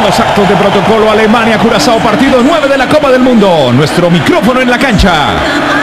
los actos de protocolo. Alemania, Curazao, partido 9 de la Copa del Mundo. Nuestro micrófono en la cancha.